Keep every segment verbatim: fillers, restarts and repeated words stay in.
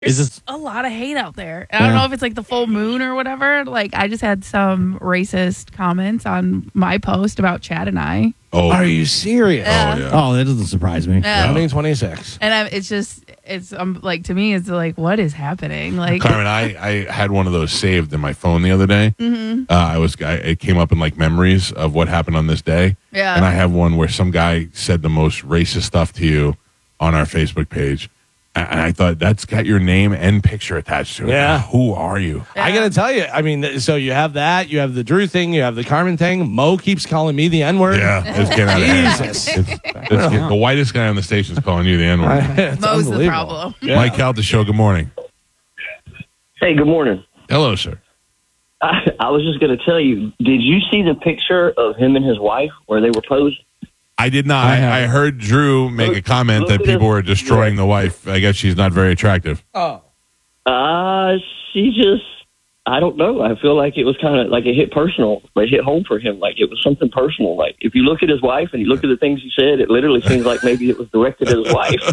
Is There's this a lot of hate out there. I don't know if it's like the full moon or whatever. Like, I just had some racist comments on my post about Chad and I. Oh, Are you serious? Yeah. oh yeah. Oh, that doesn't surprise me. Yeah. twenty twenty-six. And I, it's just, it's um, like, to me, it's like, what is happening? Like, Carmen, I, I had one of those saved in my phone the other day. Mm-hmm. Uh, I was, I, it came up in like memories of what happened on this day. Yeah. And I have one where some guy said the most racist stuff to you on our Facebook page. And I thought, that's got your name and picture attached to it. Yeah. Who are you? Yeah. I got to tell you, I mean, th- so you have that, you have the Drew thing, you have the Carmen thing. Mo keeps calling me the N-word. Yeah, it's getting out of hand. Jesus. It's, it's get- the whitest guy on the station is calling you the N-word. It's Mo's the unbelievable. problem. Yeah. Mike Cal, the show, good morning. Hey, good morning. Hello, sir. I, I was just going to tell you, did you see the picture of him and his wife where they were posed? I did not. I I, have- I heard Drew make a comment Look that at people it. were destroying the wife. I guess she's not very attractive. Oh. Uh, she just, I don't know. I feel like it was kind of like it hit personal. It hit home for him. Like it was something personal. Like if you look at his wife and you look at the things he said, it literally seems like maybe it was directed at his wife.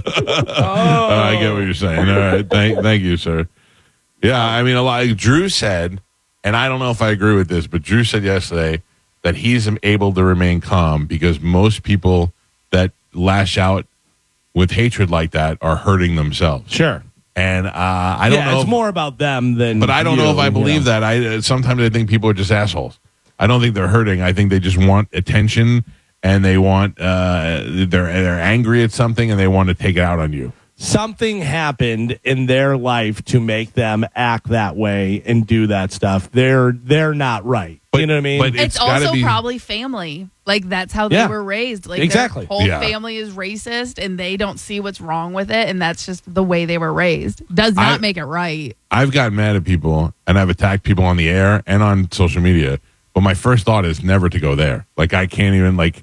Oh, I get what you're saying. All right. Thank, thank you, sir. Yeah, I mean, a lot. Drew said, and I don't know if I agree with this, but Drew said yesterday that he's able to remain calm because most people that lash out with hatred like that are hurting themselves. Sure. And uh, I don't yeah, know. it's if- more about them than But I don't you, know if I you believe know. that. I uh, sometimes I think people are just assholes. I don't think they're hurting. I think they just want attention and they want uh, they're they're angry at something and they want to take it out on you. Something happened in their life to make them act that way and do that stuff. They're they're not right. But- you know what I mean? but It's, It's gotta also be- probably family. Like, that's how they Yeah. were raised. Like, Exactly. their whole Yeah. family is racist, and they don't see what's wrong with it, and that's just the way they were raised. Does not I- make it right. I've gotten mad at people and I've attacked people on the air and on social media. But my first thought is never to go there. Like I can't even like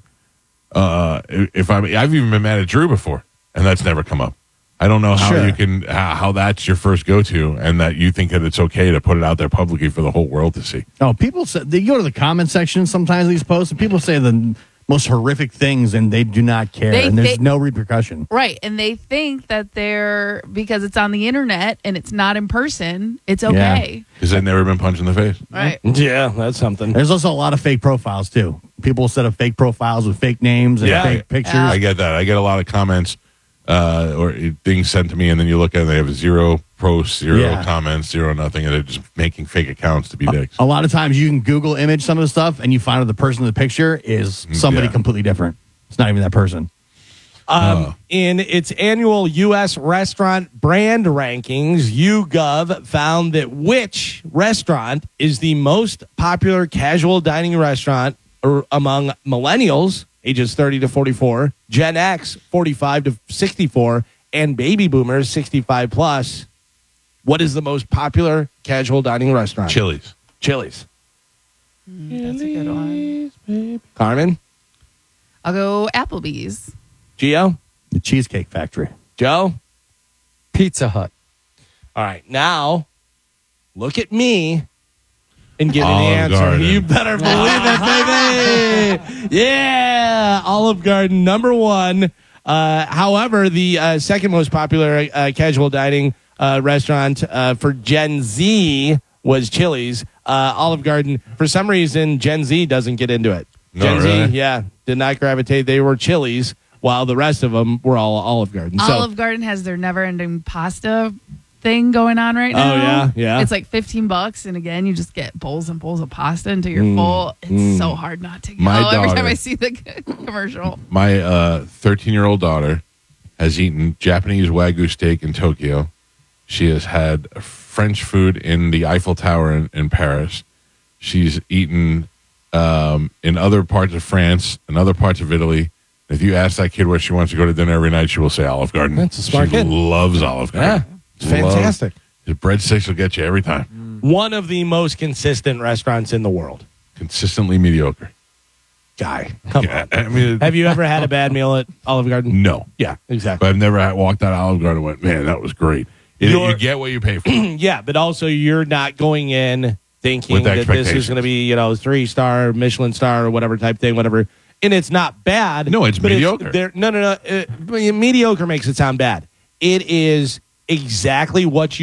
uh, if I'm I've even been mad at Drew before and that's never come up. I don't know how Sure. you can how, how that's your first go to and that you think that it's okay to put it out there publicly for the whole world to see. Oh, people say they go to the comment section sometimes of these posts, and people say the most horrific things, and they do not care, They- and there's they- no repercussion. Right. And they think that they're, because it's on the internet and it's not in person, it's okay. Because they've never been punched in the face. Right. yeah, that's something. There's also a lot of fake profiles too. People set up fake profiles with fake names and Yeah. fake pictures. Yeah. I get that. I get a lot of comments uh, or things sent to me, and then you look at it, and they have zero posts, zero Yeah. comments, zero nothing, and they're just making fake accounts to be dicks. A lot of times you can Google image some of the stuff, and you find out the person in the picture is somebody Yeah. completely different. It's not even that person. Um, Oh. in its annual U S restaurant brand rankings, YouGov found that which restaurant is the most popular casual dining restaurant or among millennials, ages thirty to forty-four, Gen X, forty-five to sixty-four, and baby boomers, sixty-five plus. What is the most popular casual dining restaurant? Chili's. Chili's. That's a good one. Carmen? I'll go Applebee's. Gio? The Cheesecake Factory. Joe? Pizza Hut. All right, now look at me and give me Olive the answer. Garden. You better believe it, baby. Yeah, Olive Garden, number one. Uh, however, the uh, second most popular uh, casual dining uh, restaurant uh, for Gen Z was Chili's. Uh, Olive Garden, for some reason, Gen Z doesn't get into it. No, Gen really? Z, yeah, did not gravitate. They were Chili's, while the rest of them were all Olive Garden. So, Olive Garden has their never-ending pasta thing going on right now. Oh, yeah? Yeah. It's like fifteen bucks, and again, you just get bowls and bowls of pasta until you're Mm. full. It's so hard not to go My every time daughter- I see the commercial. My uh, thirteen-year-old daughter has eaten Japanese Wagyu steak in Tokyo. She has had French food in the Eiffel Tower in, in Paris. She's eaten um, in other parts of France and other parts of Italy. If you ask that kid where she wants to go to dinner every night, she will say Olive Garden. That's a smart she kid. loves Olive yeah, Garden. it's fantastic. The breadsticks will get you every time. One of the most consistent restaurants in the world. Consistently mediocre. Guy, come Yeah, on. I mean, Have you ever had a bad meal at Olive Garden? no. Yeah, But exactly. I've never had, walked out of Olive Garden and went, man, that was great. It, You're- you get what you pay for. Yeah, but also you're not going in thinking With that this is expectations. going to be, you know, three star, Michelin star, or whatever type thing, whatever. And it's not bad. No, it's but mediocre. there- no, no, no. Uh, mediocre makes it sound bad. It is exactly what you